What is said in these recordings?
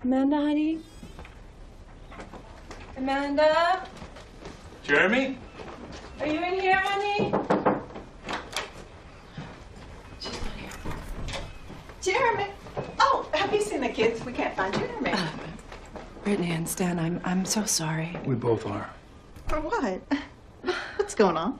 Amanda, honey? Amanda? Jeremy? Are you in here, honey? She's not here. Jeremy! Oh, have you seen the kids? We can't find Jeremy. Brittany and Stan, I'm so sorry. We both are. For what? What's going on?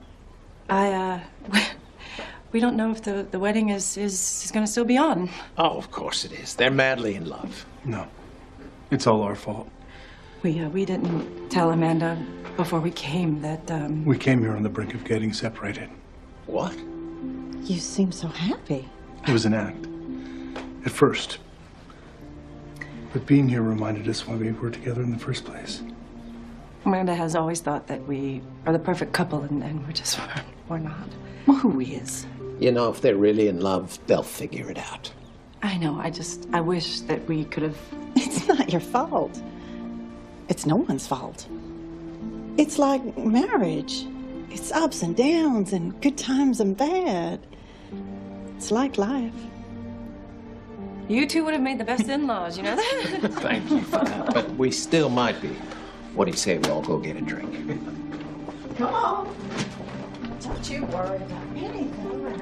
We don't know if the wedding is going to still be on. Oh, of course it is. They're madly in love. No. It's all our fault. We didn't tell Amanda before we came that, We came here on the brink of getting separated. What? You seem so happy. It was an act. At first. But being here reminded us why we were together in the first place. Amanda has always thought that we are the perfect couple, and we're not. Well, who is? You know, if they're really in love, they'll figure it out. I know, I wish that we could have... It's not your fault. It's no one's fault. It's like marriage. It's ups and downs and good times and bad. It's like life. You two would have made the best in-laws, you know that? Thank you for that. But we still might be. What do you say we all go get a drink? Come on. Don't you worry about anything.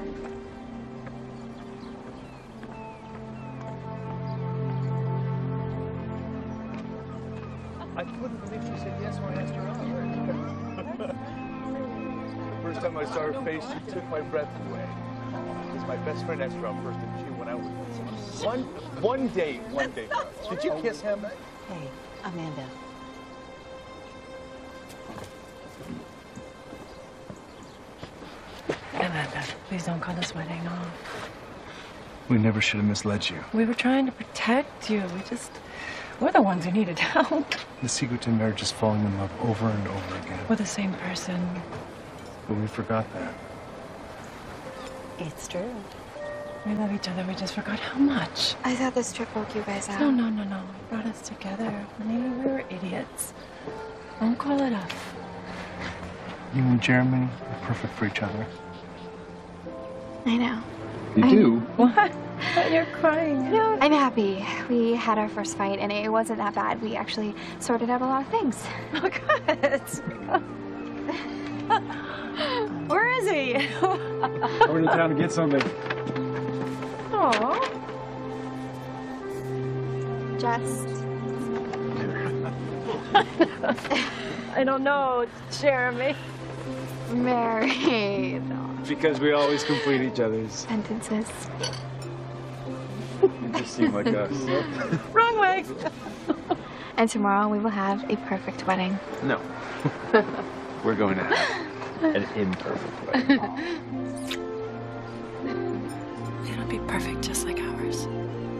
I couldn't believe she said yes when I asked her out. The first time I saw her face, she took my breath away. Because my best friend asked her out first, and she went out with me. One date. Did you kiss him? Hey, Amanda. Amanda, please don't call this wedding off. We never should have misled you. We were trying to protect you. We're the ones who needed help. The secret to marriage is falling in love over and over again. We're the same person. But we forgot that. It's true. We love each other. We just forgot how much. I thought this trip woke you guys out. No. It brought us together. Maybe we were idiots. Don't call it off. You and Jeremy are perfect for each other. I know. You do? What? You're crying. No, I'm happy. We had our first fight, and it wasn't that bad. We actually sorted out a lot of things. Oh, good. Where is he? I went to town to get something. Aww. Just... I don't know, Jeremy. married. Because we always complete each other's. Sentences. You just seem like us. Wrong way. And tomorrow we will have a perfect wedding. No. We're going to have an imperfect wedding. It'll be perfect just like ours.